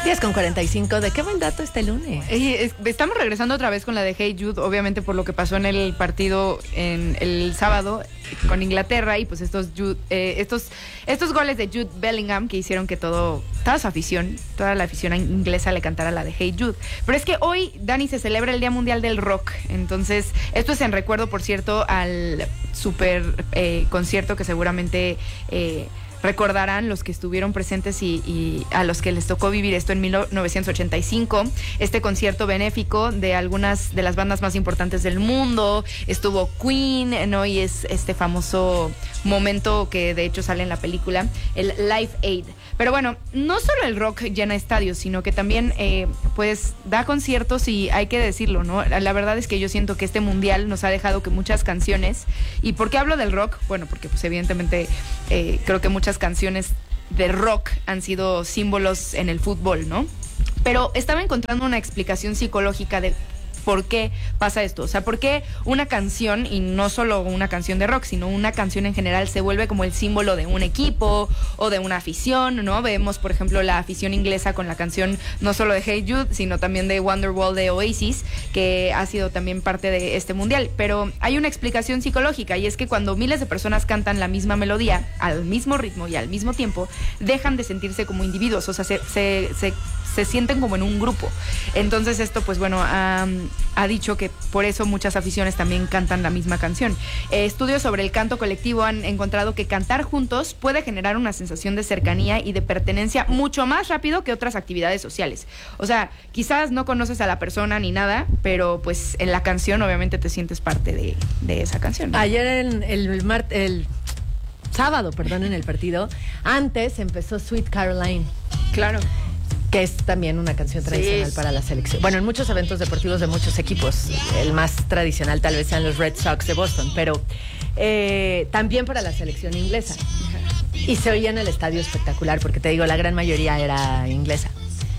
10:45, ¿de qué buen dato este lunes? Estamos regresando otra vez con la de Hey Jude, obviamente por lo que pasó en el partido en el sábado con Inglaterra y pues estos goles de Jude Bellingham que hicieron que toda su afición, toda la afición inglesa le cantara la de Hey Jude. Pero es que hoy, Dani, se celebra el Día Mundial del Rock, entonces esto es en recuerdo, por cierto, al super concierto que seguramente recordarán los que estuvieron presentes y a los que les tocó vivir esto en 1985, este concierto benéfico de algunas de las bandas más importantes del mundo. Estuvo Queen, ¿no? Y es este famoso momento que de hecho sale en la película, el Live Aid. Pero bueno, no solo el rock llena estadios, sino que también pues da conciertos y hay que decirlo, ¿no? La verdad es que yo siento que este mundial nos ha dejado que muchas canciones, ¿y por qué hablo del rock? Bueno, porque pues evidentemente creo que muchas canciones de rock han sido símbolos en el fútbol, ¿no? Pero estaba encontrando una explicación psicológica de por qué pasa esto. O sea, por qué una canción, y no solo una canción de rock, sino una canción en general, se vuelve como el símbolo de un equipo o de una afición, ¿no? Vemos, por ejemplo, la afición inglesa con la canción no solo de Hey Jude, sino también de Wonderwall de Oasis, que ha sido también parte de este mundial. Pero hay una explicación psicológica, y es que cuando miles de personas cantan la misma melodía, al mismo ritmo y al mismo tiempo, dejan de sentirse como individuos, o sea, se sienten como en un grupo. Entonces esto, pues bueno, ha dicho que por eso muchas aficiones también cantan la misma canción. Estudios sobre el canto colectivo han encontrado que cantar juntos puede generar una sensación de cercanía y de pertenencia mucho más rápido que otras actividades sociales. O sea, quizás no conoces a la persona ni nada, pero pues en la canción obviamente te sientes parte de esa canción, ¿no? Ayer el sábado, en el partido, antes empezó Sweet Caroline. Claro. Que es también una canción tradicional para la selección. Bueno, en muchos eventos deportivos de muchos equipos, el más tradicional tal vez sean los Red Sox de Boston, pero también para la selección inglesa. Y se oía en el estadio espectacular, porque te digo, la gran mayoría era inglesa.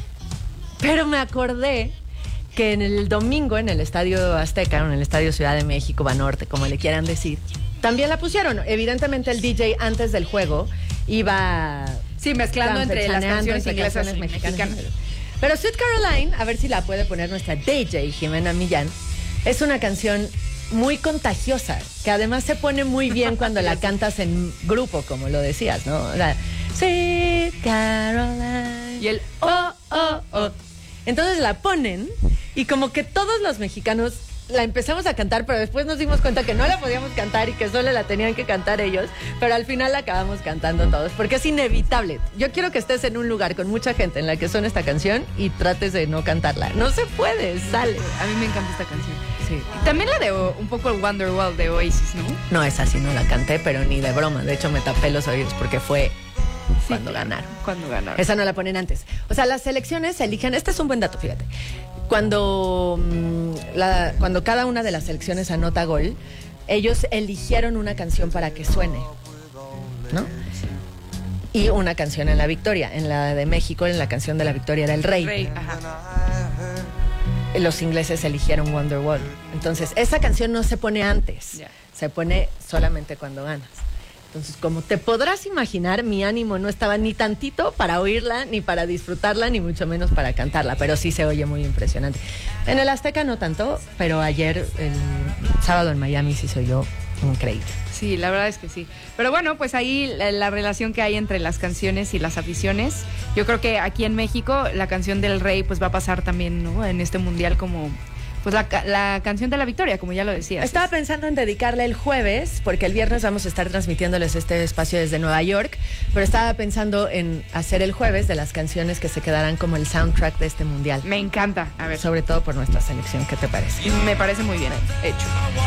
Pero me acordé que en el domingo, en el Estadio Azteca, o en el Estadio Ciudad de México, Banorte, como le quieran decir, también la pusieron. Evidentemente el DJ antes del juego iba... Sí, mezclando entre las canciones inglesas y mexicanas. Pero Sweet Caroline, a ver si la puede poner nuestra DJ Jimena Millán, es una canción muy contagiosa, que además se pone muy bien cuando la cantas en grupo, como lo decías, ¿no? O sea, Sweet Caroline. Y el oh, oh, oh. Entonces la ponen y como que todos los mexicanos la empezamos a cantar, pero después nos dimos cuenta que no la podíamos cantar y que solo la tenían que cantar ellos, pero al final la acabamos cantando todos, porque es inevitable. Yo quiero que estés en un lugar con mucha gente en la que suena esta canción y trates de no cantarla. No se puede, sale. A mí me encanta esta canción. Sí. También la de un poco el Wonderwall de Oasis, ¿no? No, esa sí no la canté, pero ni de broma. De hecho, me tapé los oídos porque fue... Cuando ganaron. Esa no la ponen antes. O sea, las selecciones eligen... Este es un buen dato, fíjate. Cuando cada una de las selecciones anota gol, ellos eligieron una canción para que suene, ¿no? Y una canción en la victoria. En la de México, en la canción de la victoria era El Rey. Ajá. Los ingleses eligieron Wonderwall. Entonces, esa canción no se pone antes. Se pone solamente cuando ganas. Entonces, como te podrás imaginar, mi ánimo no estaba ni tantito para oírla, ni para disfrutarla, ni mucho menos para cantarla, pero sí se oye muy impresionante. En el Azteca no tanto, pero ayer, el sábado en Miami, sí se oyó increíble. Sí, la verdad es que sí. Pero bueno, pues ahí la relación que hay entre las canciones y las aficiones. Yo creo que aquí en México la canción del Rey pues va a pasar también, ¿no? En este mundial como... Pues la canción de la victoria, como ya lo decías. Estaba pensando en dedicarle el jueves, porque el viernes vamos a estar transmitiéndoles este espacio desde Nueva York, pero estaba pensando en hacer el jueves de las canciones que se quedarán como el soundtrack de este mundial. Me encanta. A ver. Sobre todo por nuestra selección, ¿qué te parece? Me parece muy bien hecho.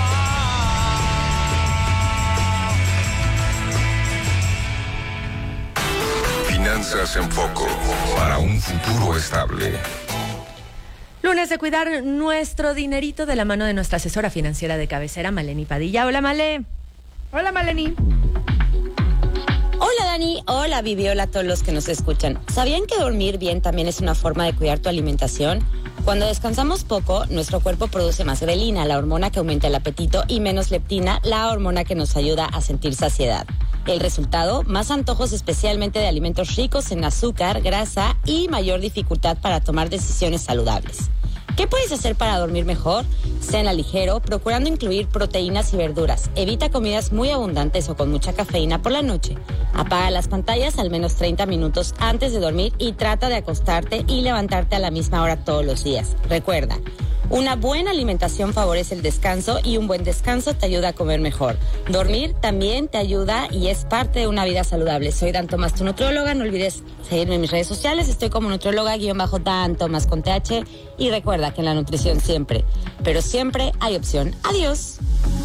Finanzas en Foco, para un futuro estable. Lunes de cuidar nuestro dinerito de la mano de nuestra asesora financiera de cabecera, Maleni Padilla. Hola, Male. Hola, Maleni. Hola, Dani. Hola, Vivi. Hola a todos los que nos escuchan. ¿Sabían que dormir bien también es una forma de cuidar tu alimentación? Cuando descansamos poco, nuestro cuerpo produce más grelina, la hormona que aumenta el apetito, y menos leptina, la hormona que nos ayuda a sentir saciedad. El resultado, más antojos especialmente de alimentos ricos en azúcar, grasa y mayor dificultad para tomar decisiones saludables. ¿Qué puedes hacer para dormir mejor? Cena ligero, procurando incluir proteínas y verduras. Evita comidas muy abundantes o con mucha cafeína por la noche. Apaga las pantallas al menos 30 minutos antes de dormir y trata de acostarte y levantarte a la misma hora todos los días. Recuerda, una buena alimentación favorece el descanso y un buen descanso te ayuda a comer mejor. Dormir también te ayuda y es parte de una vida saludable. Soy Dan Tomás, tu nutrióloga. No olvides seguirme en mis redes sociales. Estoy como nutrióloga-Dan Tomás con TH. Y recuerda que en la nutrición siempre, pero siempre hay opción. Adiós.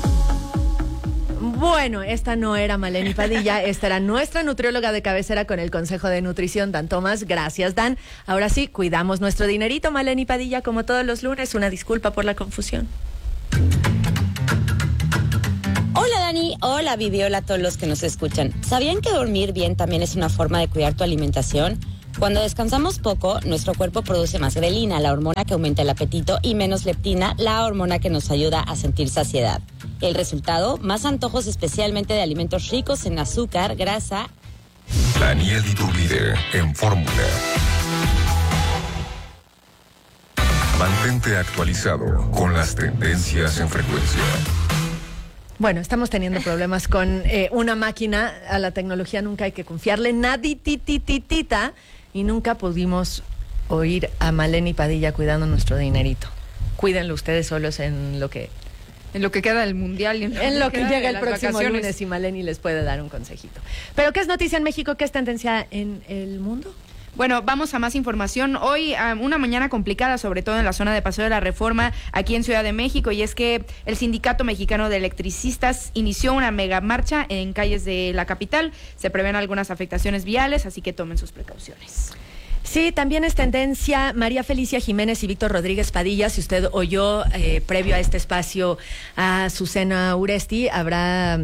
Bueno, esta no era Maleni Padilla, esta era nuestra nutrióloga de cabecera con el Consejo de Nutrición, Dan Tomás. Gracias, Dan. Ahora sí, cuidamos nuestro dinerito, Maleni Padilla, como todos los lunes. Una disculpa por la confusión. Hola Dani, hola Vivi, hola a todos los que nos escuchan. ¿Sabían que dormir bien también es una forma de cuidar tu alimentación? Cuando descansamos poco, nuestro cuerpo produce más grelina, la hormona que aumenta el apetito, y menos leptina, la hormona que nos ayuda a sentir saciedad. El resultado, más antojos especialmente de alimentos ricos en azúcar, grasa. Daniel Iturbide en Fórmula. Mantente actualizado con las tendencias en frecuencia. Bueno, estamos teniendo problemas con una máquina. A la tecnología nunca hay que confiarle naditititita, y nunca pudimos oír a Maleni Padilla cuidando nuestro dinerito. Cuídenlo ustedes solos en lo que queda del mundial. En lo que llega el próximo lunes, y Maleni les puede dar un consejito. Pero ¿qué es noticia en México? ¿Qué es tendencia en el mundo? Bueno, vamos a más información. Hoy, una mañana complicada, sobre todo en la zona de Paseo de la Reforma, aquí en Ciudad de México, y es que el Sindicato Mexicano de Electricistas inició una mega marcha en calles de la capital. Se prevén algunas afectaciones viales, así que tomen sus precauciones. Sí, también es tendencia María Felicia Jiménez y Víctor Rodríguez Padilla. Si usted oyó previo a este espacio a Azucena Uresti, habrá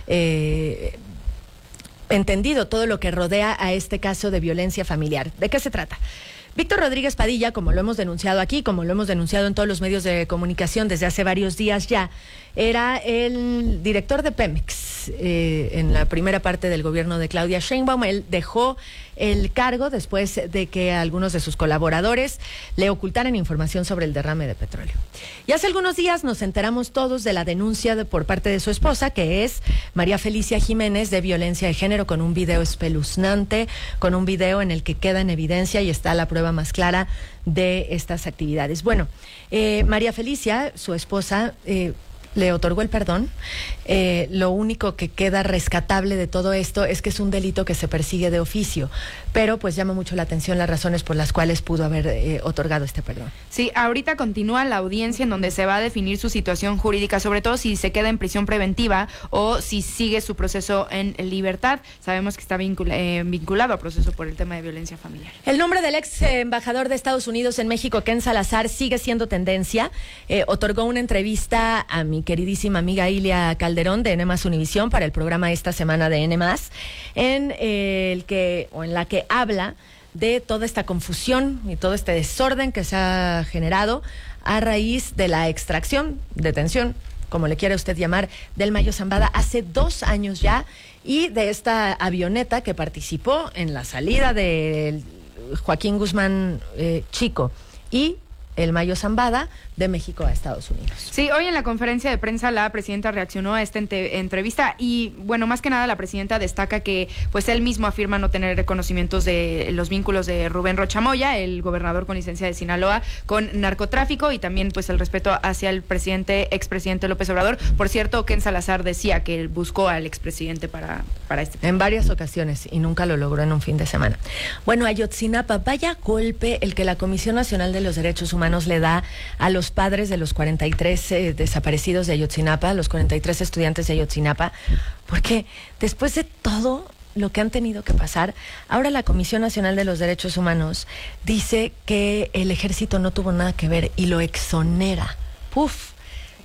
entendido todo lo que rodea a este caso de violencia familiar. ¿De qué se trata? Víctor Rodríguez Padilla, como lo hemos denunciado aquí, como lo hemos denunciado en todos los medios de comunicación desde hace varios días ya, era el director de Pemex en la primera parte del gobierno de Claudia Sheinbaum. Él dejó el cargo después de que algunos de sus colaboradores le ocultaran información sobre el derrame de petróleo. Y hace algunos días nos enteramos todos de la denuncia por parte de su esposa, que es María Felicia Jiménez, de violencia de género, con un video espeluznante, con un video en el que queda en evidencia y está la prueba más clara de estas actividades. Bueno, María Felicia, su esposa, le otorgó el perdón. Lo único que queda rescatable de todo esto es que es un delito que se persigue de oficio, pero pues llama mucho la atención las razones por las cuales pudo haber otorgado este perdón. Sí, ahorita continúa la audiencia en donde se va a definir su situación jurídica, sobre todo si se queda en prisión preventiva o si sigue su proceso en libertad. Sabemos que está vinculado a proceso por el tema de violencia familiar. El nombre del ex embajador de Estados Unidos en México, Ken Salazar, sigue siendo tendencia. Otorgó una entrevista a mi queridísima amiga Ilia Calderón de N+ Univisión para el programa Esta Semana de N+, en la que habla de toda esta confusión y todo este desorden que se ha generado a raíz de la extracción, detención, como le quiera usted llamar, del Mayo Zambada hace 2 años ya, y de esta avioneta que participó en la salida de Joaquín Guzmán Chico y el Mayo Zambada de México a Estados Unidos. Sí, hoy en la conferencia de prensa la presidenta reaccionó a esta entrevista y, bueno, más que nada la presidenta destaca que pues él mismo afirma no tener reconocimientos de los vínculos de Rubén Rocha Moya, el gobernador con licencia de Sinaloa, con narcotráfico, y también pues el respeto hacia el expresidente López Obrador. Por cierto, Ken Salazar decía que él buscó al expresidente para este tema. En varias ocasiones, y nunca lo logró en un fin de semana. Bueno, Ayotzinapa, vaya golpe el que la Comisión Nacional de los Derechos Humanos le da a los padres de los 43 desaparecidos de Ayotzinapa, los 43 estudiantes de Ayotzinapa, porque después de todo lo que han tenido que pasar, ahora la Comisión Nacional de los Derechos Humanos dice que el ejército no tuvo nada que ver y lo exonera. ¡Puf!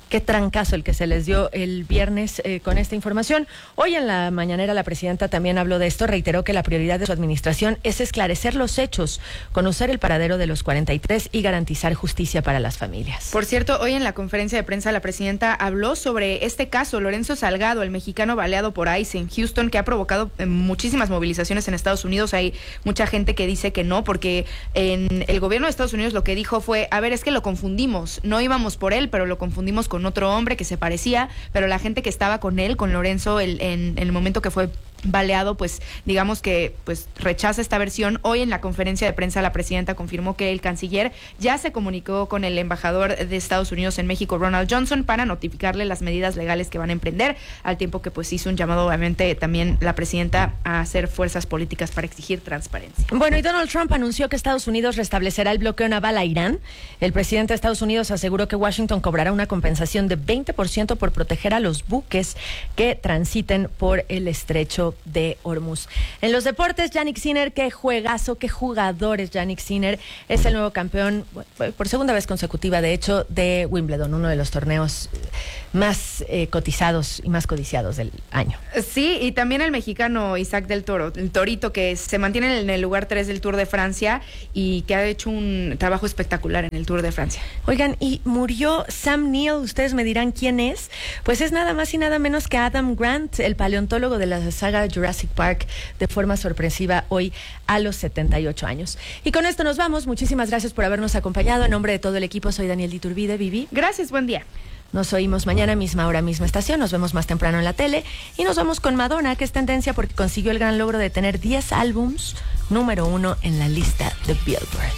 Qué trancazo el que se les dio el viernes con esta información. Hoy en la mañanera la presidenta también habló de esto, reiteró que la prioridad de su administración es esclarecer los hechos, conocer el paradero de los 43 y garantizar justicia para las familias. Por cierto, hoy en la conferencia de prensa la presidenta habló sobre este caso, Lorenzo Salgado, el mexicano baleado por ICE en Houston, que ha provocado muchísimas movilizaciones en Estados Unidos. Hay mucha gente que dice que no, porque en el gobierno de Estados Unidos lo que dijo fue, a ver, es que lo confundimos, no íbamos por él, pero lo confundimos con otro hombre que se parecía, pero la gente que estaba con él, con Lorenzo, en el momento que fue baleado, pues digamos que pues rechaza esta versión. Hoy en la conferencia de prensa la presidenta confirmó que el canciller ya se comunicó con el embajador de Estados Unidos en México, Ronald Johnson, para notificarle las medidas legales que van a emprender, al tiempo que pues hizo un llamado obviamente también la presidenta a hacer fuerzas políticas para exigir transparencia. Bueno, y Donald Trump anunció que Estados Unidos restablecerá el bloqueo naval a Irán. El presidente de Estados Unidos aseguró que Washington cobrará una compensación de 20% por proteger a los buques que transiten por el estrecho de Hormuz. En los deportes, Jannik Sinner, qué juegazo, qué jugador es Jannik Sinner, es el nuevo campeón por segunda vez consecutiva, de hecho, de Wimbledon, uno de los torneos más cotizados y más codiciados del año. Sí, y también el mexicano Isaac del Toro, el Torito, que se mantiene en el lugar 3 del Tour de Francia y que ha hecho un trabajo espectacular en el Tour de Francia. Oigan, y murió Sam Neill, ustedes me dirán quién es. Pues es nada más y nada menos que Adam Grant, el paleontólogo de la saga Jurassic Park, de forma sorpresiva hoy a los 78 años. Y con esto nos vamos. Muchísimas gracias por habernos acompañado. En nombre de todo el equipo, soy Daniel Diturbide. Vivi. Gracias, buen día. Nos oímos mañana, misma hora, misma estación. Nos vemos más temprano en la tele. Y nos vamos con Madonna, que es tendencia porque consiguió el gran logro de tener 10 álbums número 1 en la lista de Billboard.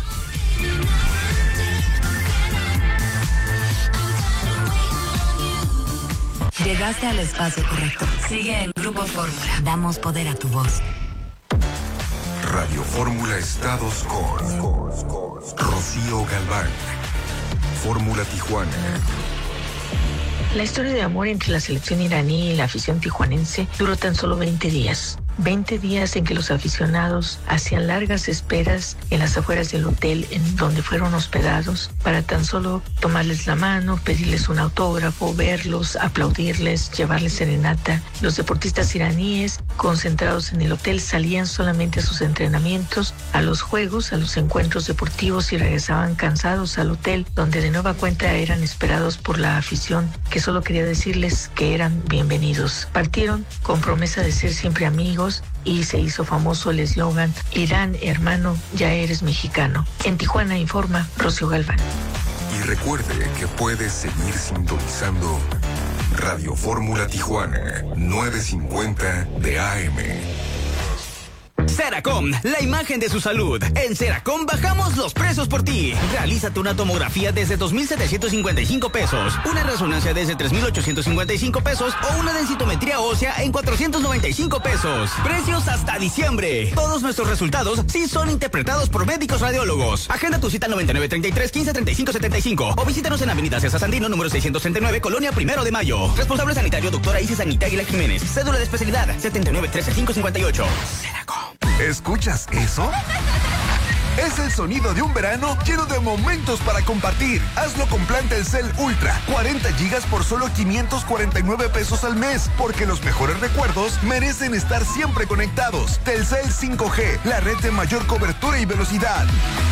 Llegaste al espacio correcto. Sigue en Grupo Fórmula. Damos poder a tu voz. Radio Fórmula Estados con Rocío Galván. Fórmula Tijuana. La historia de amor entre la selección iraní y la afición tijuanense duró tan solo 20 días. 20 días en que los aficionados hacían largas esperas en las afueras del hotel en donde fueron hospedados para tan solo tomarles la mano, pedirles un autógrafo, verlos, aplaudirles, llevarles serenata. Los deportistas iraníes concentrados en el hotel salían solamente a sus entrenamientos, a los juegos, a los encuentros deportivos y regresaban cansados al hotel, donde de nueva cuenta eran esperados por la afición, que solo quería decirles que eran bienvenidos. Partieron con promesa de ser siempre amigos y se hizo famoso el eslogan Irán, hermano, ya eres mexicano. En Tijuana informa Rocío Galván. Y recuerde que puede seguir sintonizando Radio Fórmula Tijuana 950 de AM. Seracom, la imagen de su salud. En Seracom bajamos los precios por ti. Realízate una tomografía desde 2,755 pesos, una resonancia desde 3,855 pesos o una densitometría ósea en 495 pesos. Precios hasta diciembre. Todos nuestros resultados sí son interpretados por médicos radiólogos. Agenda tu cita al 9933-1535-75 o visítanos en Avenida César Sandino, número 639, Colonia 1 de Mayo. Responsable sanitario, doctora Isis Anita Aguilar Jiménez. Cédula de especialidad, 7913558. Seracom. ¿Escuchas eso? Es el sonido de un verano lleno de momentos para compartir. Hazlo con plan Telcel Ultra. 40 gigas por solo 549 pesos al mes. Porque los mejores recuerdos merecen estar siempre conectados. Telcel 5G, la red de mayor cobertura y velocidad.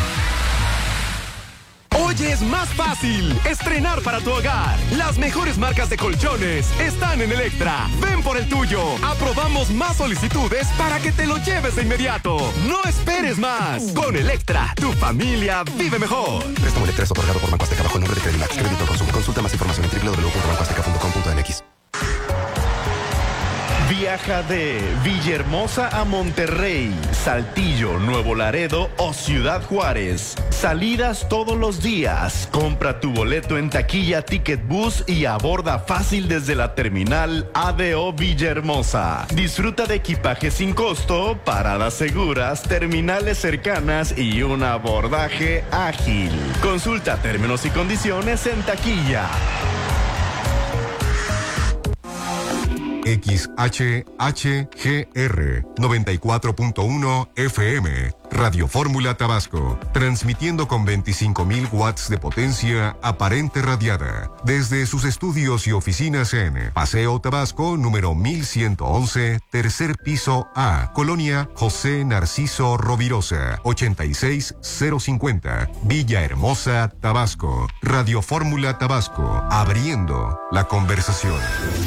Hoy es más fácil estrenar para tu hogar. Las mejores marcas de colchones están en Electra. Ven por el tuyo. Aprobamos más solicitudes para que te lo lleves de inmediato. No esperes más. Con Electra, tu familia vive mejor. Préstamo Electra es otorgado por Banco Azteca bajo el nombre de Credimax. Crédito al consumo. Consulta más información en www.bancoazteca.com.mx. Viaja de Villahermosa a Monterrey, Saltillo, Nuevo Laredo o Ciudad Juárez. Salidas todos los días. Compra tu boleto en taquilla Ticket Bus y aborda fácil desde la terminal ADO Villahermosa. Disfruta de equipaje sin costo, paradas seguras, terminales cercanas y un abordaje ágil. Consulta términos y condiciones en taquilla. XHHGR 94.1 FM, Radio Fórmula Tabasco, transmitiendo con 25.000 watts de potencia aparente radiada, desde sus estudios y oficinas en Paseo Tabasco, número 1111, tercer piso A, Colonia José Narciso Rovirosa, 86050, Villahermosa, Tabasco. Radio Fórmula Tabasco, abriendo la conversación.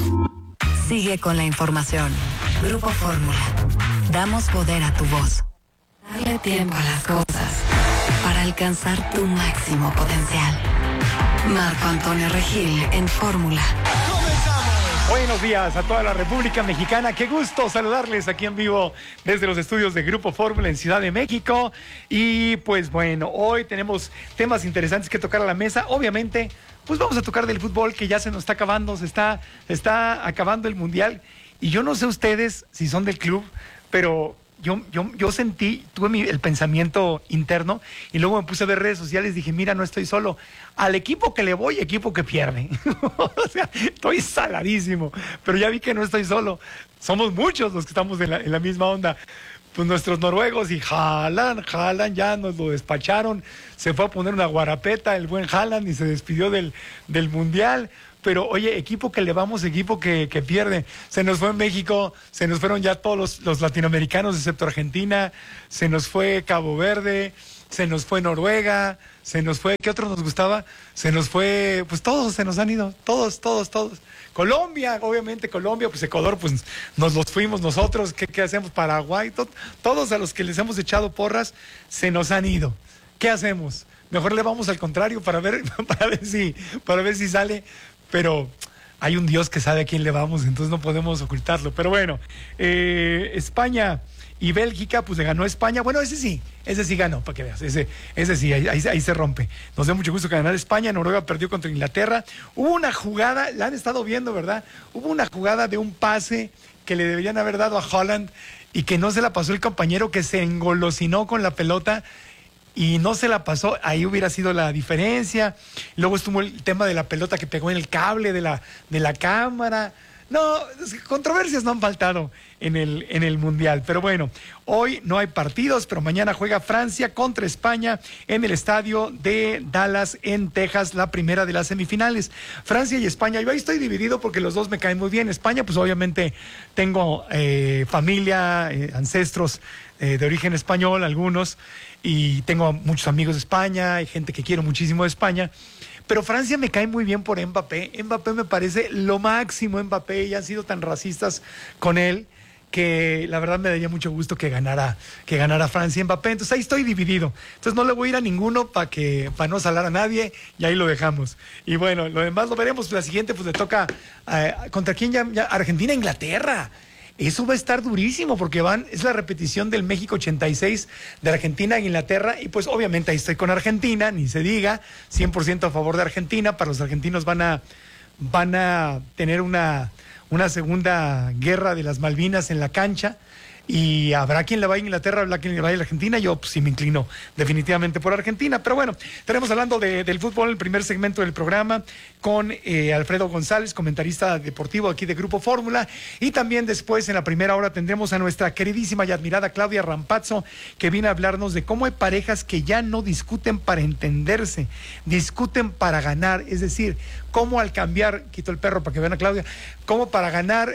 Sigue con la información. Grupo Fórmula. Damos poder a tu voz. Dale tiempo a las cosas para alcanzar tu máximo potencial. Marco Antonio Regil en Fórmula. Buenos días a toda la República Mexicana. Qué gusto saludarles aquí en vivo desde los estudios de Grupo Fórmula en Ciudad de México. Y pues bueno, hoy tenemos temas interesantes que tocar a la mesa. Obviamente, pues vamos a tocar del fútbol que ya se nos está acabando, se está acabando el Mundial. Y yo no sé ustedes si son del club, pero yo sentí, tuve el pensamiento interno y luego me puse a ver redes sociales y dije, mira, no estoy solo. Al equipo que le voy, equipo que pierde. O sea, estoy saladísimo, pero ya vi que no estoy solo. Somos muchos los que estamos en la misma onda. Pues nuestros noruegos y Haaland ya nos lo despacharon. Se fue a poner una guarapeta el buen Haaland y se despidió del Mundial. Pero, oye, equipo que le vamos, equipo que pierde. Se nos fue México, se nos fueron ya todos los latinoamericanos, excepto Argentina, se nos fue Cabo Verde, se nos fue Noruega, se nos fue, ¿qué otro nos gustaba? Se nos fue, pues todos se nos han ido, todos. Colombia, obviamente Colombia, pues Ecuador, pues nos los fuimos nosotros, ¿qué hacemos? Paraguay, todos a los que les hemos echado porras, se nos han ido. ¿Qué hacemos? Mejor le vamos al contrario para ver si sale. Pero hay un Dios que sabe a quién le vamos, entonces no podemos ocultarlo. Pero bueno, España y Bélgica, pues le ganó a España. Bueno, ese sí ganó, para que veas. Ese sí, ahí se rompe. Nos da mucho gusto que ganar España. Noruega perdió contra Inglaterra. Hubo una jugada, la han estado viendo, ¿verdad? Hubo una jugada de un pase que le deberían haber dado a Haaland y que no se la pasó el compañero, que se engolosinó con la pelota y no se la pasó. Ahí hubiera sido la diferencia. Luego estuvo el tema de la pelota que pegó en el cable de la cámara. No, controversias no han faltado en el Mundial. Pero bueno, hoy no hay partidos, pero mañana juega Francia contra España en el estadio de Dallas, en Texas, la primera de las semifinales. Francia y España, yo ahí estoy dividido porque los dos me caen muy bien. España, pues obviamente tengo familia, ancestros de origen español, algunos, y tengo muchos amigos de España, hay gente que quiero muchísimo de España. Pero Francia me cae muy bien por Mbappé. Mbappé me parece lo máximo, Mbappé, y han sido tan racistas con él que la verdad me daría mucho gusto que ganara Francia y Mbappé. Entonces ahí estoy dividido. Entonces no le voy a ir a ninguno para no salar a nadie, y ahí lo dejamos. Y bueno, lo demás lo veremos. La siguiente pues le toca ¿contra quién ya? Argentina, Inglaterra. Eso va a estar durísimo porque es la repetición del México 86 de Argentina e Inglaterra, y pues obviamente ahí estoy con Argentina, ni se diga, 100% a favor de Argentina. Para los argentinos van a tener una segunda guerra de las Malvinas en la cancha, y habrá quien le vaya a Inglaterra, habrá quien le vaya a Argentina. Yo pues sí me inclino definitivamente por Argentina. Pero bueno, estaremos hablando del fútbol en el primer segmento del programa con Alfredo González, comentarista deportivo aquí de Grupo Fórmula, y también después en la primera hora tendremos a nuestra queridísima y admirada Claudia Rampazzo, que viene a hablarnos de cómo hay parejas que ya no discuten para entenderse, discuten para ganar. Es decir, cómo al cambiar, quito el perro para que vean a Claudia, cómo para ganar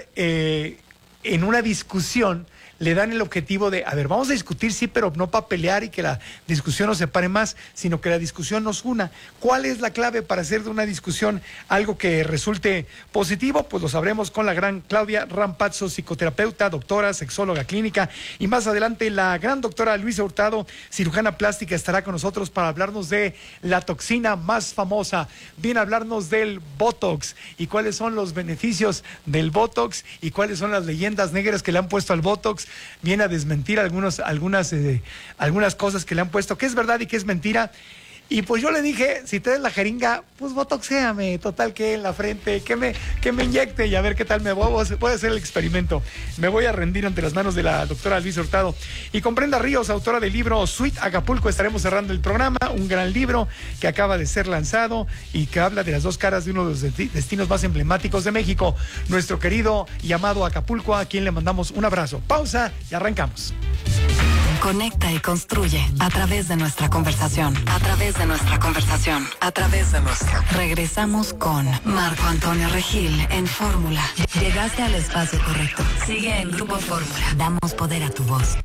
en una discusión le dan el objetivo de, a ver, vamos a discutir, sí, pero no para pelear y que la discusión nos separe más, sino que la discusión nos una. ¿Cuál es la clave para hacer de una discusión algo que resulte positivo? Pues lo sabremos con la gran Claudia Rampazzo, psicoterapeuta, doctora, sexóloga clínica, y más adelante la gran doctora Luisa Hurtado, cirujana plástica, estará con nosotros para hablarnos de la toxina más famosa. Viene a hablarnos del Botox y cuáles son los beneficios del Botox y cuáles son las leyendas negras que le han puesto al Botox. Viene a desmentir algunas cosas que le han puesto, que es verdad y que es mentira. Y pues yo le dije, si te des la jeringa, pues botoxéame, total que en la frente, que me inyecte y a ver qué tal me voy a hacer el experimento. Me voy a rendir ante las manos de la doctora Luisa Hurtado. Y con Brenda Ríos, autora del libro Sweet Acapulco, estaremos cerrando el programa, un gran libro que acaba de ser lanzado y que habla de las dos caras de uno de los destinos más emblemáticos de México, nuestro querido y amado Acapulco, a quien le mandamos un abrazo. Pausa y arrancamos. Conecta y construye a través de nuestra conversación. A través de nuestra conversación. A través de nuestra. Regresamos con Marco Antonio Regil en Fórmula. Llegaste al espacio correcto. Sigue en Grupo Fórmula. Damos poder a tu voz.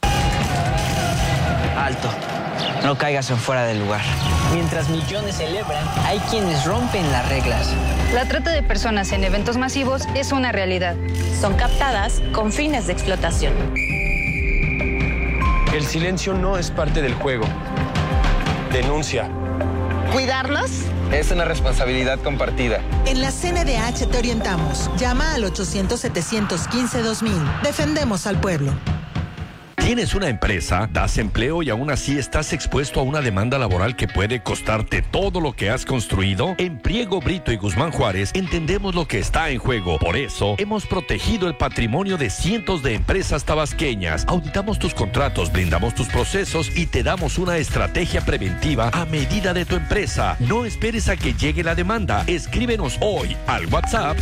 Alto. No caigas en fuera del lugar. Mientras millones celebran, hay quienes rompen las reglas. La trata de personas en eventos masivos es una realidad. Son captadas con fines de explotación. El silencio no es parte del juego. Denuncia. ¿Cuidarlos? Es una responsabilidad compartida. En la CNDH te orientamos. Llama al 800-715-2000. Defendemos al pueblo. ¿Tienes una empresa? ¿Das empleo y aún así estás expuesto a una demanda laboral que puede costarte todo lo que has construido? En Priego, Brito y Guzmán Juárez entendemos lo que está en juego. Por eso, hemos protegido el patrimonio de cientos de empresas tabasqueñas. Auditamos tus contratos, blindamos tus procesos y te damos una estrategia preventiva a medida de tu empresa. No esperes a que llegue la demanda. Escríbenos hoy al WhatsApp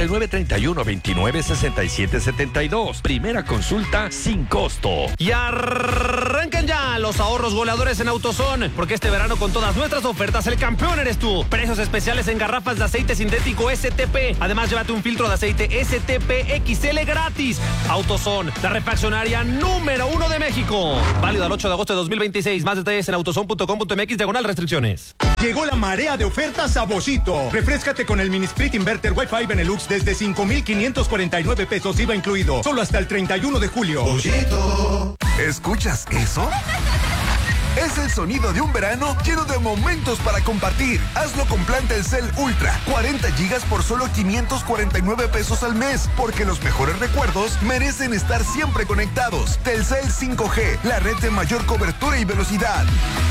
9931-296772. Primera consulta sin costo. Y arrancan ya los ahorros goleadores en AutoZone, porque este verano con todas nuestras ofertas el campeón eres tú. Precios especiales en garrafas de aceite sintético STP. Además, llévate un filtro de aceite STP XL gratis. AutoZone, la refaccionaria número 1 de México. Válido al 8 de agosto de 2026. Más detalles en autozone.com.mx/restricciones. Llegó la marea de ofertas a Boschito. Refréscate con el Mini Split Inverter Wi-Fi Benelux desde 5,549 pesos IVA incluido. Solo hasta el 31 de julio. Boschito. ¿Escuchas eso? Es el sonido de un verano lleno de momentos para compartir. Hazlo con plan Telcel Ultra. 40 gigas por solo 549 pesos al mes. Porque los mejores recuerdos merecen estar siempre conectados. Telcel 5G, la red de mayor cobertura y velocidad.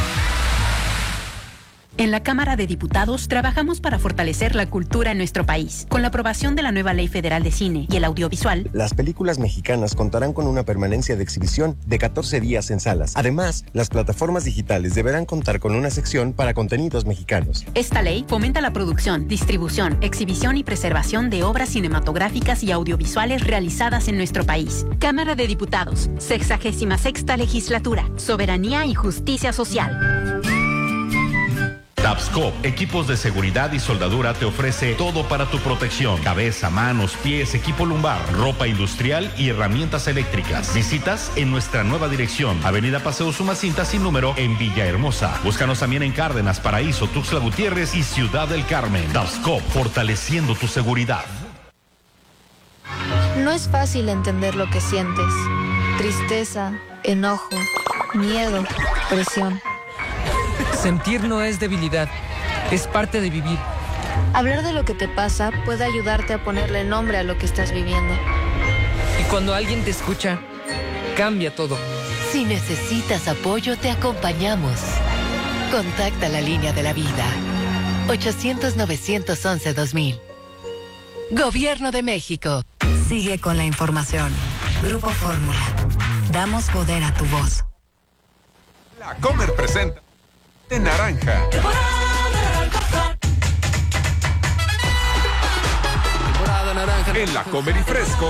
En la Cámara de Diputados trabajamos para fortalecer la cultura en nuestro país. Con la aprobación de la nueva Ley Federal de Cine y el Audiovisual, las películas mexicanas contarán con una permanencia de exhibición de 14 días en salas. Además, las plataformas digitales deberán contar con una sección para contenidos mexicanos. Esta ley fomenta la producción, distribución, exhibición y preservación de obras cinematográficas y audiovisuales realizadas en nuestro país. Cámara de Diputados, 66ª Legislatura, Soberanía y Justicia Social. Tapscop, equipos de seguridad y soldadura, te ofrece todo para tu protección: cabeza, manos, pies, equipo lumbar, ropa industrial y herramientas eléctricas. Visitas en nuestra nueva dirección, Avenida Paseo Sumacinta sin número, en Villahermosa. Búscanos también en Cárdenas, Paraíso, Tuxtla Gutiérrez y Ciudad del Carmen. Tapscop, fortaleciendo tu seguridad. No es fácil entender lo que sientes: tristeza, enojo, miedo, presión. Sentir no es debilidad, es parte de vivir. Hablar de lo que te pasa puede ayudarte a ponerle nombre a lo que estás viviendo. Y cuando alguien te escucha, cambia todo. Si necesitas apoyo, te acompañamos. Contacta la línea de la vida. 800-911-2000. Gobierno de México. Sigue con la información. Grupo Fórmula. Damos poder a tu voz. La Comer presenta de naranja. En La Comer y Fresco.